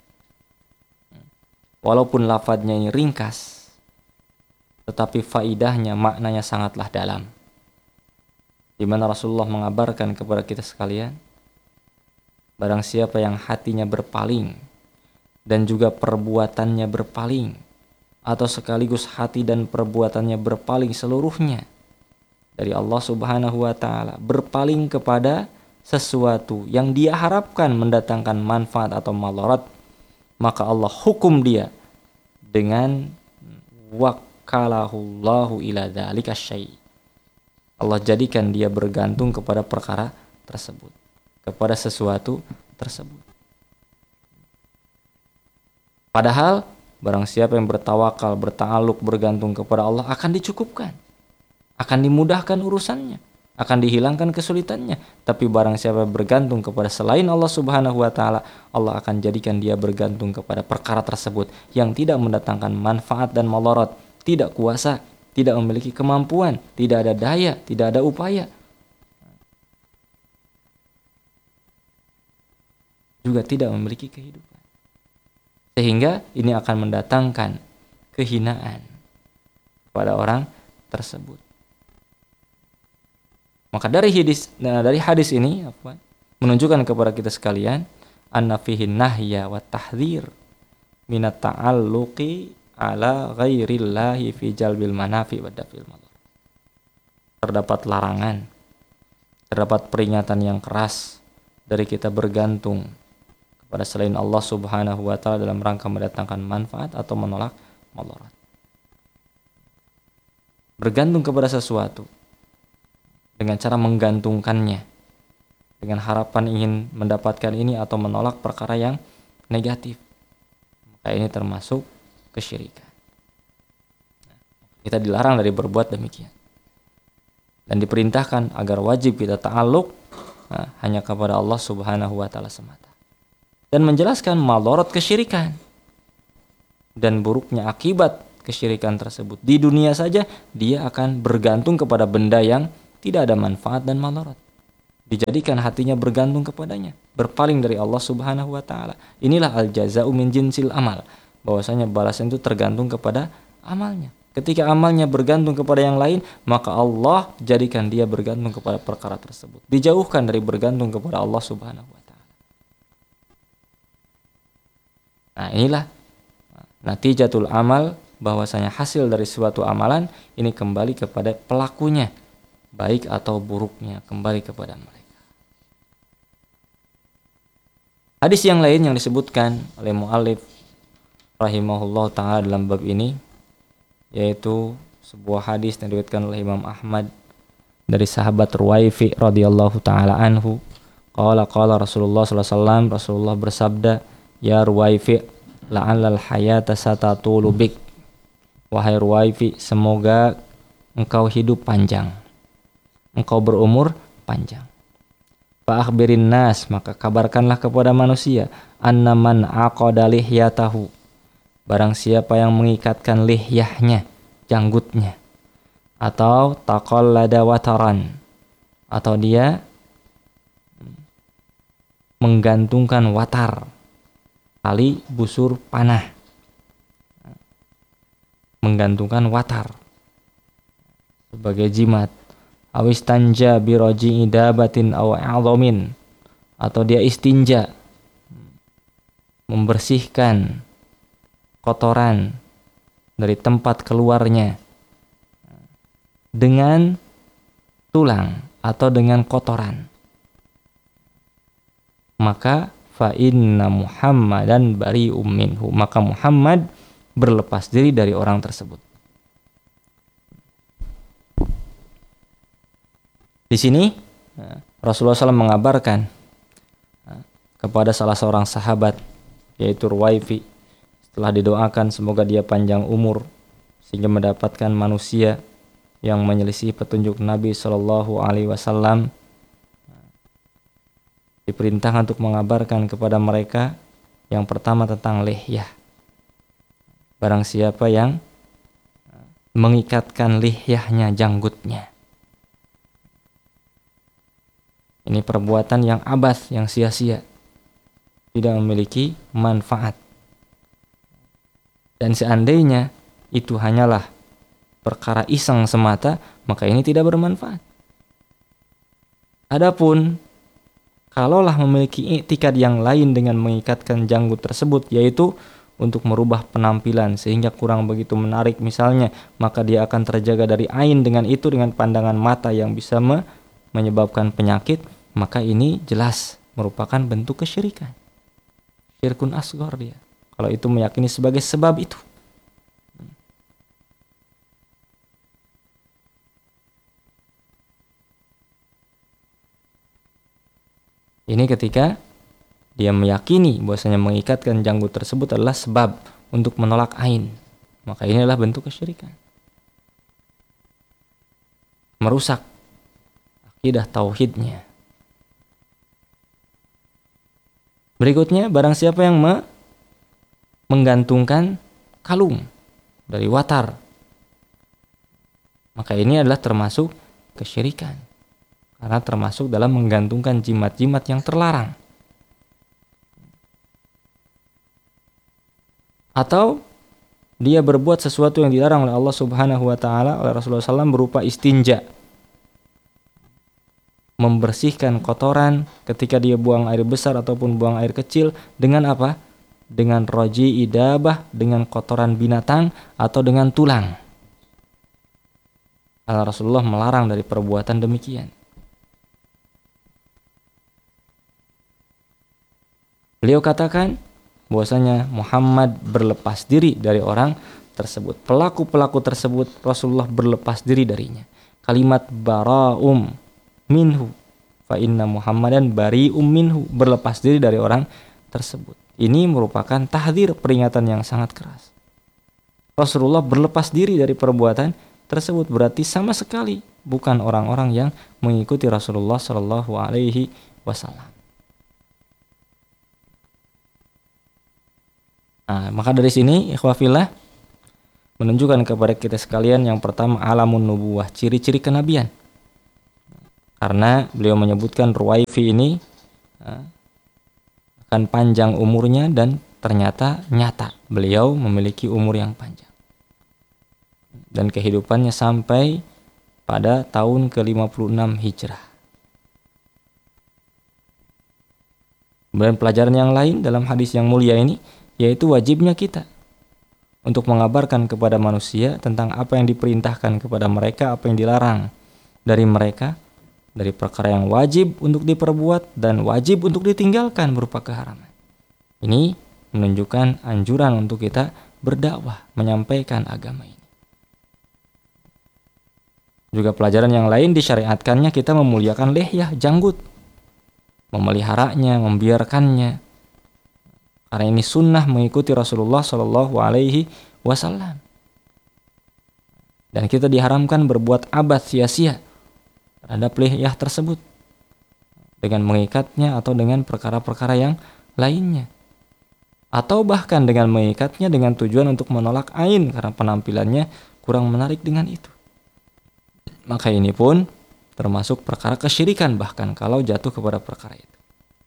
walaupun lafadznya ini ringkas, tetapi faidahnya, maknanya sangatlah dalam. Di mana Rasulullah mengabarkan kepada kita sekalian, barang siapa yang hatinya berpaling dan juga perbuatannya berpaling, atau sekaligus hati dan perbuatannya berpaling seluruhnya dari Allah subhanahu wa ta'ala, berpaling kepada sesuatu yang dia harapkan mendatangkan manfaat atau madarat, maka Allah hukum dia dengan wakalahullahu ila dzalika syai'. Allah jadikan dia bergantung kepada perkara tersebut, kepada sesuatu tersebut. Padahal barang siapa yang bertawakal, berta'aluk, bergantung kepada Allah akan dicukupkan, akan dimudahkan urusannya, akan dihilangkan kesulitannya. Tapi barang siapa bergantung kepada selain Allah subhanahu wa ta'ala, Allah akan jadikan dia bergantung kepada perkara tersebut yang tidak mendatangkan manfaat dan madarat, tidak kuasa, tidak memiliki kemampuan, tidak ada daya, tidak ada upaya, juga tidak memiliki kehidupan. Sehingga ini akan mendatangkan kehinaan kepada orang tersebut. Maka dari hadis nah dari hadis ini apa? Menunjukkan kepada kita sekalian anna fihi nahya wa tahdhir minat ta'alluqi ala ghairillahi fi jalbil manafi wa dafil madar. Terdapat larangan, terdapat peringatan yang keras dari kita bergantung kepada selain Allah subhanahu wa ta'ala dalam rangka mendatangkan manfaat atau menolak madarat. Bergantung kepada sesuatu dengan cara menggantungkannya, dengan harapan ingin mendapatkan ini atau menolak perkara yang negatif, maka ini termasuk kesyirikan. Kita dilarang dari berbuat demikian, dan diperintahkan agar wajib kita ta'alluq nah, hanya kepada Allah subhanahu wa ta'ala semata, dan menjelaskan madarat kesyirikan dan buruknya akibat kesyirikan tersebut. Di dunia saja dia akan bergantung kepada benda yang tidak ada manfaat dan madarat. Dijadikan hatinya bergantung kepadanya, berpaling dari Allah Subhanahu wa taala. Inilah al-jaza'u min jinsil amal, bahwasanya balasan itu tergantung kepada amalnya. Ketika amalnya bergantung kepada yang lain, maka Allah jadikan dia bergantung kepada perkara tersebut. Dijauhkan dari bergantung kepada Allah Subhanahu wa taala. Nah, inilah natijatul amal, bahwasanya hasil dari suatu amalan ini kembali kepada pelakunya, baik atau buruknya kembali kepada mereka. Hadis yang lain yang disebutkan oleh muallif rahimahullah ta'ala dalam bab ini, yaitu sebuah hadis yang diriwayatkan oleh Imam Ahmad dari sahabat Ruwaifi radhiyallahu ta'ala anhu. Qala qala Rasulullah sallallahu alaihi wasallam, Rasulullah bersabda, ya Ruwaifi la'allal hayata satatulu bik. Wahai Ruwaifi, semoga engkau hidup panjang, engkau berumur panjang. Fa akhbirin nas, maka kabarkanlah kepada manusia, anna man aqada lihyatahu, barang siapa yang mengikatkan lihyahnya, janggutnya, atau taqallada wataran, atau dia menggantungkan watar, tali busur panah, menggantungkan watar sebagai jimat, awistanja biroji idabatin aw a'dhamin, atau dia istinja, membersihkan kotoran dari tempat keluarnya dengan tulang atau dengan kotoran, maka fa inna Muhammadan bari'um minhu, maka Muhammad berlepas diri dari orang tersebut. Di sini Rasulullah shallallahu alaihi wasallam mengabarkan kepada salah seorang sahabat, yaitu Ruwaifi, setelah didoakan semoga dia panjang umur sehingga mendapatkan manusia yang menyelisih petunjuk Nabi shallallahu alaihi wasallam, diperintahkan untuk mengabarkan kepada mereka yang pertama tentang lihyah. Barang siapa yang mengikatkan lihyahnya, janggutnya, ini perbuatan yang abas, yang sia-sia, tidak memiliki manfaat. Dan seandainya itu hanyalah perkara iseng semata, maka ini tidak bermanfaat. Adapun kalaulah memiliki iktikad yang lain dengan mengikatkan janggut tersebut, yaitu untuk merubah penampilan sehingga kurang begitu menarik misalnya, maka dia akan terjaga dari ain dengan itu, dengan pandangan mata yang bisa me- menyebabkan penyakit, maka ini jelas merupakan bentuk kesyirikan. Syirkun asghar dia, kalau itu meyakini sebagai sebab itu. Ini ketika dia meyakini bahwasanya mengikatkan janggut tersebut adalah sebab untuk menolak ain, maka ini adalah bentuk kesyirikan, merusak akidah tauhidnya. Berikutnya, barang siapa yang me- menggantungkan kalung dari watar, maka ini adalah termasuk kesyirikan, karena termasuk dalam menggantungkan jimat-jimat yang terlarang. Atau dia berbuat sesuatu yang dilarang oleh Allah Subhanahu wa taala, oleh Rasulullah shallallahu alaihi wasallam, berupa istinja, membersihkan kotoran ketika dia buang air besar ataupun buang air kecil dengan apa? Dengan roji idabah, dengan kotoran binatang atau dengan tulang. Allah Rasulullah melarang dari perbuatan demikian. Beliau katakan bahwasanya Muhammad berlepas diri dari orang tersebut. Pelaku-pelaku tersebut Rasulullah berlepas diri darinya. Kalimat bara'um minhu, fa inna Muhammadan bari'um minhu, berlepas diri dari orang tersebut. Ini merupakan tahdzir, peringatan yang sangat keras. Rasulullah berlepas diri dari perbuatan tersebut, berarti sama sekali bukan orang-orang yang mengikuti Rasulullah Shallallahu Alaihi Wasallam. Nah, maka dari sini ikhwah fillah menunjukkan kepada kita sekalian yang pertama alamun nubuwah, ciri-ciri kenabian. Karena beliau menyebutkan Ruwaifi ini uh, akan panjang umurnya, dan ternyata nyata beliau memiliki umur yang panjang. Dan kehidupannya sampai pada tahun ke lima puluh enam Hijrah. Kemudian pelajaran yang lain dalam hadis yang mulia ini, yaitu wajibnya kita untuk mengabarkan kepada manusia tentang apa yang diperintahkan kepada mereka, apa yang dilarang dari mereka, dari perkara yang wajib untuk diperbuat dan wajib untuk ditinggalkan berupa keharaman. Ini menunjukkan anjuran untuk kita berdakwah, menyampaikan agama ini. Juga pelajaran yang lain, disyariatkannya kita memuliakan lihyah, janggut, memeliharanya, membiarkannya. Karena ini sunnah mengikuti Rasulullah Shallallahu Alaihi Wasallam. Dan kita diharamkan berbuat abas sia-sia terhadap lihyah tersebut dengan mengikatnya atau dengan perkara-perkara yang lainnya, atau bahkan dengan mengikatnya dengan tujuan untuk menolak ain karena penampilannya kurang menarik dengan itu. Maka ini pun termasuk perkara kesyirikan bahkan kalau jatuh kepada perkara itu.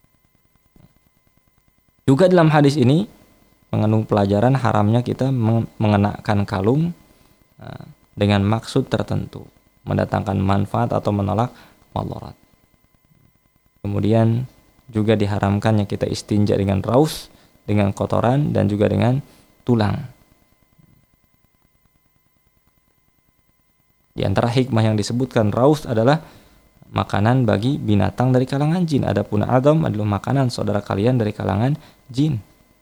Juga dalam hadis ini mengandung pelajaran haramnya kita mengenakan kalung dengan maksud tertentu, mendatangkan manfaat atau menolak madarat. Kemudian juga diharamkannya kita istinja dengan raus, dengan kotoran, dan juga dengan tulang. Di antara hikmah yang disebutkan raus adalah makanan bagi binatang dari kalangan jin. Adapun adam adalah makanan saudara kalian dari kalangan jin.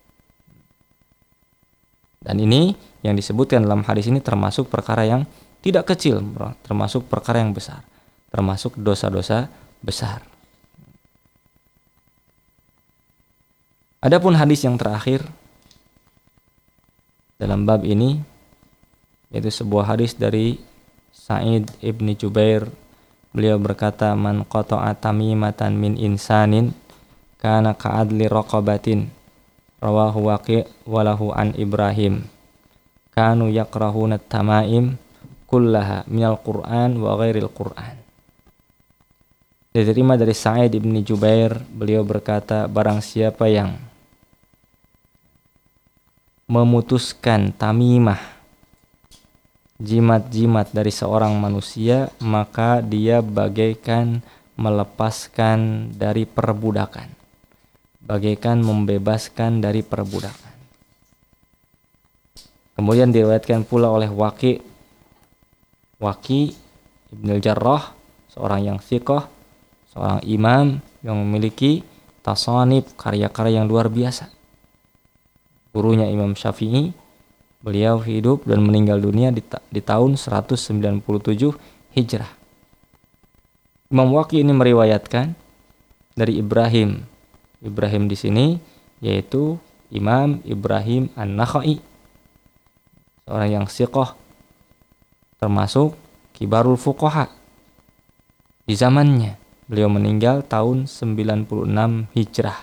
Dan ini yang disebutkan dalam hadis ini termasuk perkara yang tidak kecil, termasuk perkara yang besar, termasuk dosa-dosa besar. Adapun hadis yang terakhir dalam bab ini, yaitu sebuah hadis dari Sa'id ibni Jubair. Beliau berkata, man qata'a tamimatan min insanin kana ka'adli raqabatin, rawahu Waqi' walahu an Ibrahim, kanu yakrahuna tamaim kullaha minal Qur'an wa ghairil Qur'an. Diterima dari Sa'id ibni Jubair, beliau berkata, barang siapa yang memutuskan tamimah, jimat-jimat dari seorang manusia, maka dia bagaikan melepaskan dari perbudakan, bagaikan membebaskan dari perbudakan. Kemudian diriwayatkan pula oleh Waqi' Waqi' Ibnul Jarrah, seorang yang thiqah, seorang imam yang memiliki tasanif, karya-karya yang luar biasa. Gurunya Imam Syafi'i. Beliau hidup dan meninggal dunia di, ta- di tahun seratus sembilan puluh tujuh Hijrah. Imam Waqi' ini meriwayatkan dari Ibrahim. Ibrahim di sini yaitu Imam Ibrahim An-Nakhai, seorang yang siqah, termasuk kibarul fuqaha di zamannya. Beliau meninggal tahun sembilan puluh enam Hijrah.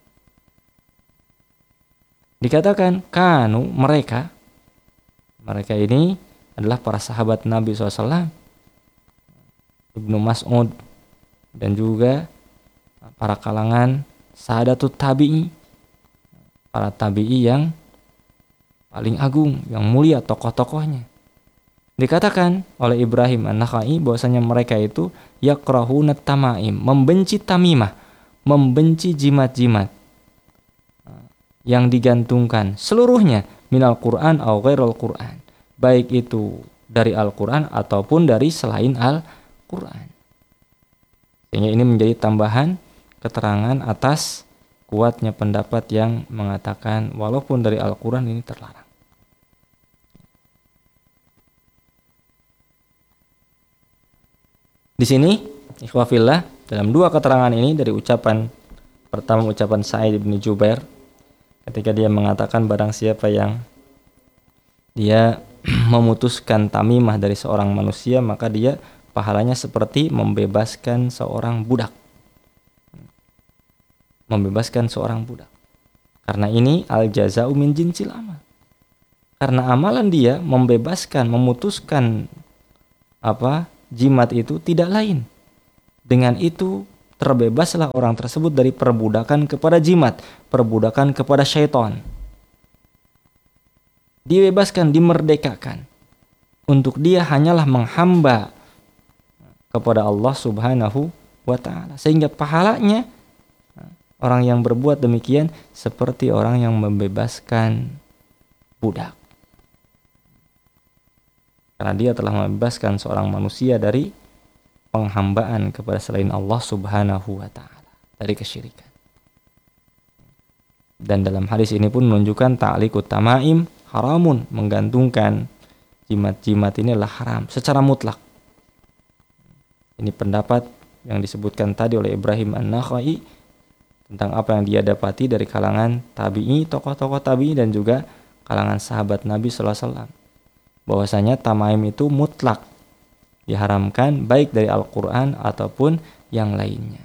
Dikatakan kanu, mereka Mereka ini adalah para sahabat Nabi shallallahu alaihi wasallam, Ibnu Mas'ud, dan juga para kalangan sahadatut tabi'i, para tabi'i yang paling agung, yang mulia, tokoh-tokohnya. Dikatakan oleh Ibrahim An-Nakhai bahwasanya mereka itu yakrahunat tamaim, membenci tamimah, membenci jimat-jimat yang digantungkan seluruhnya minal Qur'an atau ghairul Qur'an, baik itu dari Al-Qur'an ataupun dari selain Al-Qur'an. Sehingga ini menjadi tambahan keterangan atas kuatnya pendapat yang mengatakan walaupun dari Al-Qur'an ini terlarang. Di sini ikhwah fillah, dalam dua keterangan ini dari ucapan pertama, ucapan Sa'id bin Jubair ketika dia mengatakan barang siapa yang dia memutuskan tamimah dari seorang manusia, maka dia pahalanya seperti membebaskan seorang budak. Membebaskan seorang budak. Karena ini al-jaza'u min jinsil amal. Karena amalan dia membebaskan, memutuskan apa jimat itu tidak lain Dengan itu terbebaslah orang tersebut dari perbudakan kepada jimat, perbudakan kepada syaitan. Dibebaskan, dimerdekakan. Untuk dia hanyalah menghamba kepada Allah Subhanahu wa ta'ala. Sehingga pahalanya orang yang berbuat demikian seperti orang yang membebaskan budak. Karena dia telah membebaskan seorang manusia dari penghambaan kepada selain Allah Subhanahu wa ta'ala, dari kesyirikan. Dan dalam hadis ini pun menunjukkan ta'liqut tamaim haramun, menggantungkan jimat-jimat ini adalah haram secara mutlak. Ini pendapat yang disebutkan tadi oleh Ibrahim An-Nakhai tentang apa yang dia dapati dari kalangan tabi'i, tokoh-tokoh tabi'i dan juga kalangan sahabat Nabi sallallahu alaihi wasallam. Bahwasanya tamaim itu mutlak diharamkan baik dari Al-Quran ataupun yang lainnya.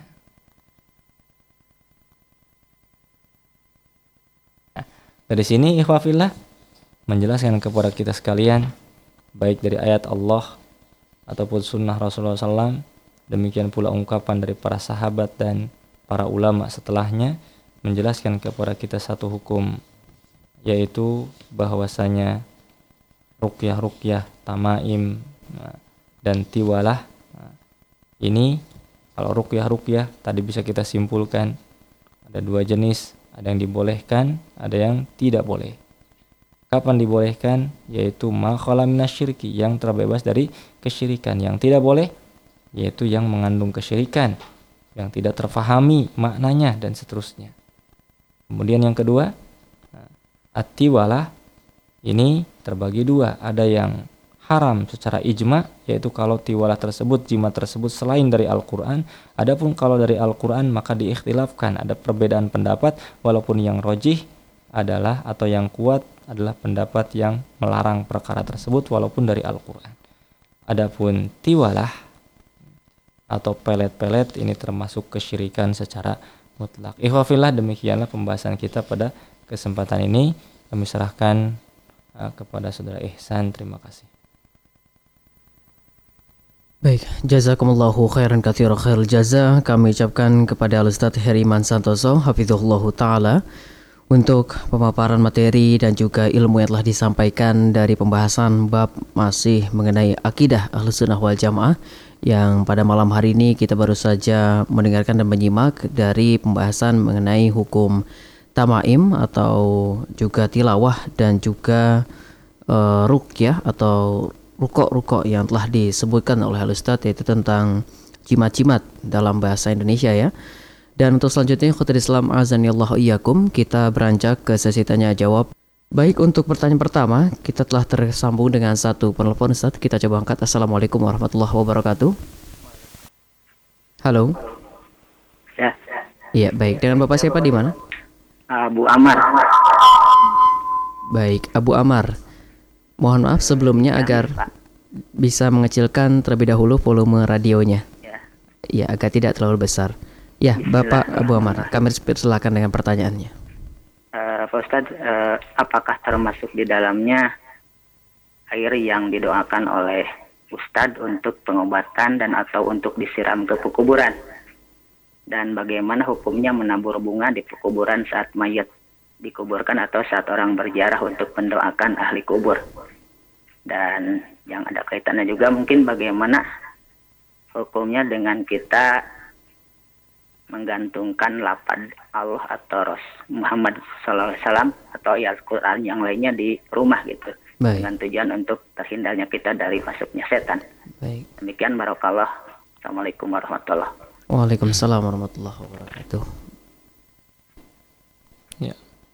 Nah, dari sini ikhwah fillah menjelaskan kepada kita sekalian baik dari ayat Allah ataupun sunnah Rasulullah sallallahu alaihi wasallam, demikian pula ungkapan dari para sahabat dan para ulama setelahnya menjelaskan kepada kita satu hukum, yaitu bahwasanya ruqyah-ruqyah, tamaim dan tiwalah ini, kalau ruqyah-ruqyah tadi bisa kita simpulkan ada dua jenis, ada yang dibolehkan, ada yang tidak boleh. Kapan dibolehkan? Yaitu ma khala minasyirki, yang terbebas dari kesyirikan. Yang tidak boleh yaitu yang mengandung kesyirikan, yang tidak terfahami maknanya dan seterusnya. Kemudian yang kedua, at-tiwalah ini terbagi dua, ada yang haram secara ijma, yaitu kalau tiwalah tersebut, jimat tersebut selain dari Al-Quran. Adapun kalau dari Al-Quran maka diikhtilafkan, ada perbedaan pendapat, walaupun yang rojih adalah atau yang kuat adalah pendapat yang melarang perkara tersebut walaupun dari Al-Quran. Adapun tiwalah atau pelet-pelet ini termasuk kesyirikan secara mutlak. Ikhwafillah, demikianlah pembahasan kita pada kesempatan ini. Kami serahkan uh, kepada saudara Ihsan. Terima kasih. Baik, jazakumullahu khairan katsiran khairul jaza. Kami ucapkan kepada Al-Ustaz Heriman Santoso hafizahullahu taala untuk pemaparan materi dan juga ilmu yang telah disampaikan dari pembahasan bab masih mengenai akidah Ahlussunnah wal Jamaah, yang pada malam hari ini kita baru saja mendengarkan dan menyimak dari pembahasan mengenai hukum tamaim atau juga tilawah dan juga uh, ruqyah atau rukok-rukok yang telah disebutkan oleh Al-Ustaz, yaitu tentang jimat-jimat dalam bahasa Indonesia ya. Dan untuk selanjutnya, khotbah Islam azanillahu iyyakum, kita beranjak ke sesi tanya jawab. Baik, untuk pertanyaan pertama kita telah tersambung dengan satu penelpon Ustaz. Kita coba angkat. Assalamualaikum warahmatullahi wabarakatuh. Halo. Ya. Iya, baik. Dengan Bapak siapa, di mana? Abu Amar. Baik, Abu Amar. Mohon maaf sebelumnya agar bisa mengecilkan terlebih dahulu volume radionya. Ya. Ya, agar tidak terlalu besar. Ya, Bapak Abu Amar, kami silakan dengan pertanyaannya. Uh, Pak Ustadz, uh, apakah termasuk di dalamnya air yang didoakan oleh Ustadz untuk pengobatan dan atau untuk disiram ke pekuburan? Dan bagaimana hukumnya menabur bunga di pekuburan saat mayat dikuburkan atau saat orang berziarah untuk mendoakan ahli kubur? Dan yang ada kaitannya juga mungkin bagaimana hukumnya dengan kita menggantungkan lapad Allah atau Ros Muhammad sallallahu alaihi wasallam atau ayat Quran yang lainnya di rumah gitu. Baik. Dengan tujuan untuk terhindarnya kita dari masuknya setan. Baik. Demikian, barakallah. Assalamualaikum warahmatullahi wabarakatuh. Waalaikumsalam warahmatullahi wabarakatuh. Ya.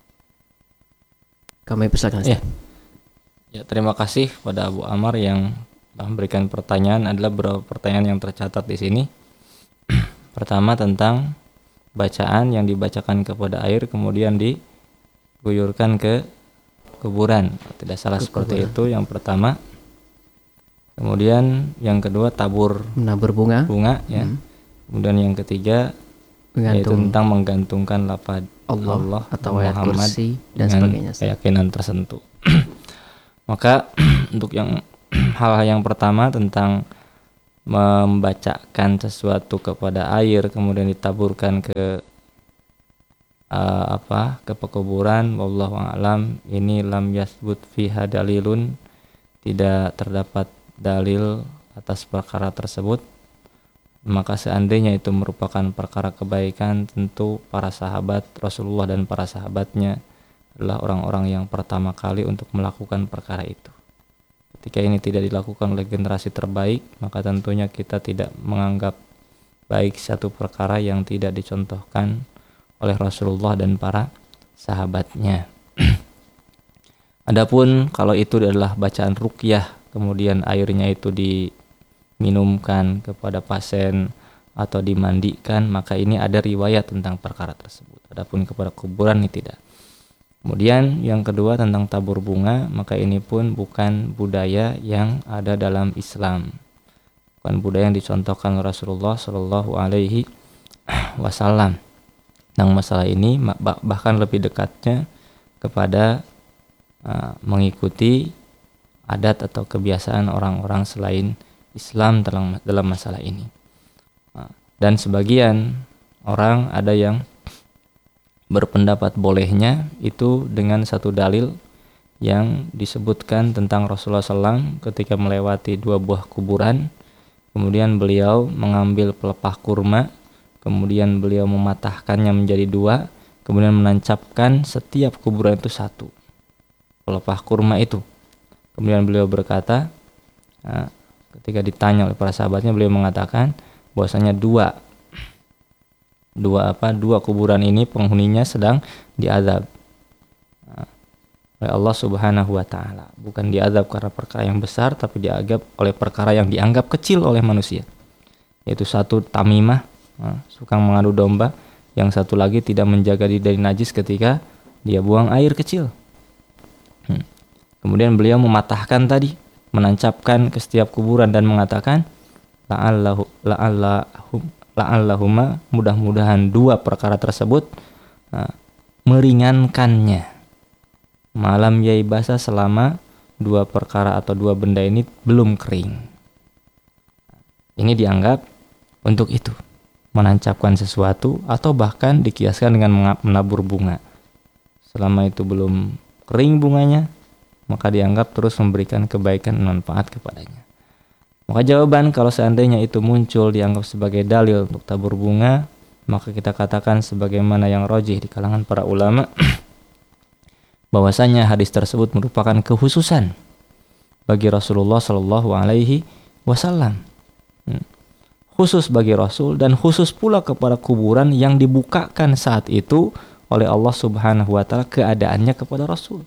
Kami persilakan. Ya. Ya, terima kasih pada Abu Amar yang memberikan pertanyaan. Adalah beberapa pertanyaan yang tercatat di sini. Pertama, tentang bacaan yang dibacakan kepada air kemudian diguyurkan ke kuburan. Tidak salah ke seperti kuburan. Itu yang pertama. Kemudian yang kedua, tabur menabur bunga. Bunga ya. Hmm. Kemudian yang ketiga, Menggantung. yaitu tentang menggantungkan lafaz Allah, Allah atau ayat kursi dan sebagainya. Keyakinan tersentuh. Maka untuk yang hal-hal yang pertama tentang membacakan sesuatu kepada air kemudian ditaburkan ke uh, apa ke pekuburan, wallahu a'lam, ini lam yasbut fiha dalilun, tidak terdapat dalil atas perkara tersebut. Maka seandainya itu merupakan perkara kebaikan, tentu para sahabat Rasulullah dan para sahabatnya adalah orang-orang yang pertama kali untuk melakukan perkara itu. Ketika ini tidak dilakukan oleh generasi terbaik, maka tentunya kita tidak menganggap baik satu perkara yang tidak dicontohkan oleh Rasulullah dan para sahabatnya. Adapun kalau itu adalah bacaan ruqyah, kemudian airnya itu diminumkan kepada pasien atau dimandikan, maka ini ada riwayat tentang perkara tersebut. Adapun kepada kuburan ini tidak. Kemudian yang kedua tentang tabur bunga, maka ini pun bukan budaya yang ada dalam Islam. Bukan budaya yang dicontohkan Rasulullah Shallallahu Alaihi Wasallam. Tentang masalah ini bahkan lebih dekatnya kepada uh, mengikuti adat atau kebiasaan orang-orang selain Islam dalam dalam masalah ini. Uh, dan sebagian orang ada yang berpendapat bolehnya itu dengan satu dalil yang disebutkan tentang Rasulullah shallallahu alaihi wasallam ketika melewati dua buah kuburan, kemudian beliau mengambil pelepah kurma, kemudian beliau mematahkannya menjadi dua, kemudian menancapkan setiap kuburan itu satu pelepah kurma itu. Kemudian beliau berkata, nah, ketika ditanya oleh para sahabatnya, beliau mengatakan bahwasanya dua dua apa dua kuburan ini penghuninya sedang diazab nah, oleh Allah Subhanahu wa taala. Bukan diazab karena perkara yang besar, tapi diazab oleh perkara yang dianggap kecil oleh manusia. Yaitu satu tamimah, nah, suka mengadu domba, yang satu lagi tidak menjaga diri dari najis ketika dia buang air kecil. Hmm. Kemudian beliau mematahkan tadi, menancapkan ke setiap kuburan dan mengatakan la'allahu la'allahum la'allahuma, mudah-mudahan dua perkara tersebut nah, meringankannya malam yai basah selama dua perkara atau dua benda ini belum kering. Ini dianggap untuk itu, menancapkan sesuatu atau bahkan dikiaskan dengan menabur bunga. Selama itu belum kering bunganya, maka dianggap terus memberikan kebaikan dan manfaat kepadanya. Maka jawaban kalau seandainya itu muncul dianggap sebagai dalil untuk tabur bunga, maka kita katakan sebagaimana yang rajih di kalangan para ulama bahwasanya hadis tersebut merupakan kekhususan bagi Rasulullah Shallallahu Alaihi Wasallam, khusus bagi Rasul dan khusus pula kepada kuburan yang dibukakan saat itu oleh Allah Subhanahu Wa Taala keadaannya kepada Rasul.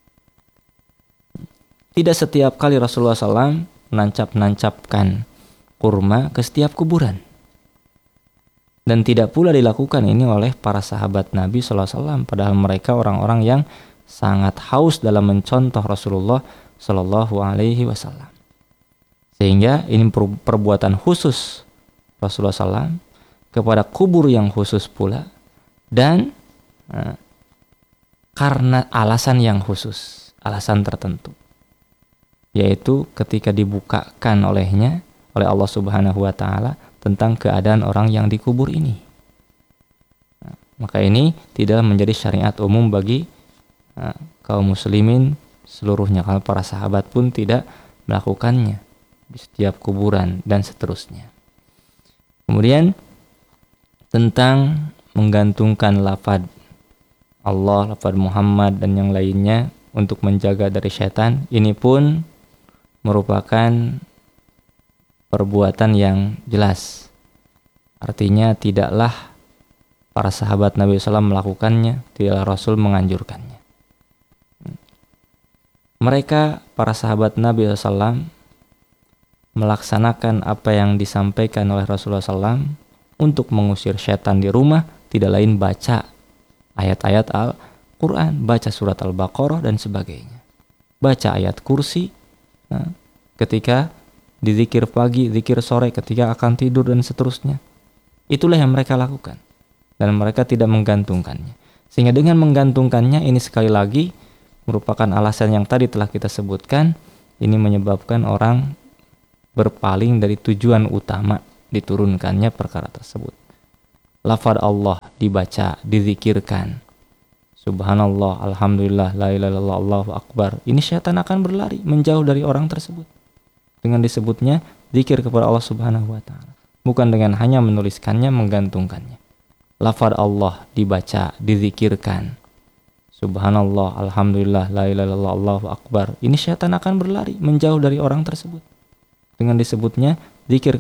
Tidak setiap kali Rasulullah shallallahu alaihi wasallam menancap-nancapkan kurma ke setiap kuburan. Dan tidak pula dilakukan ini oleh para sahabat Nabi shallallahu alaihi wasallam, padahal mereka orang-orang yang sangat haus dalam mencontoh Rasulullah shallallahu alaihi wasallam. Sehingga ini perbuatan khusus Rasulullah shallallahu alaihi wasallam kepada kubur yang khusus pula, dan eh, karena alasan yang khusus, alasan tertentu, yaitu ketika dibukakan olehnya oleh Allah Subhanahu wa taala tentang keadaan orang yang dikubur ini. Nah, maka ini tidak menjadi syariat umum bagi nah, kaum muslimin seluruhnya, kalau para sahabat pun tidak melakukannya di setiap kuburan dan seterusnya. Kemudian tentang menggantungkan lafaz Allah, lafaz Muhammad dan yang lainnya untuk menjaga dari syaitan, ini pun merupakan perbuatan yang jelas. Artinya tidaklah para sahabat Nabi shallallahu alaihi wasallam melakukannya, tidaklah Rasul menganjurkannya. Mereka, para sahabat Nabi shallallahu alaihi wasallam, melaksanakan apa yang disampaikan oleh Rasulullah shallallahu alaihi wasallam untuk mengusir syaitan di rumah, tidak lain baca ayat-ayat Al-Quran, baca surat Al-Baqarah dan sebagainya, baca ayat kursi nah, ketika dizikir pagi, zikir sore, ketika akan tidur dan seterusnya. Itulah yang mereka lakukan, dan mereka tidak menggantungkannya. Sehingga dengan menggantungkannya ini sekali lagi merupakan alasan yang tadi telah kita sebutkan, ini menyebabkan orang berpaling dari tujuan utama diturunkannya perkara tersebut. Lafaz Allah dibaca, dizikirkan, subhanallah, alhamdulillah, la ilaha illallah, Allahu akbar, ini syaitan akan berlari menjauh dari orang tersebut dengan disebutnya zikir kepada Allah Subhanahu wa taala, bukan dengan hanya menuliskannya, menggantungkannya. Lafaz Allah dibaca, dizikirkan, subhanallah, alhamdulillah, la ilaha illallah, Allahu akbar, ini syaitan akan berlari menjauh dari orang tersebut dengan disebutnya zikir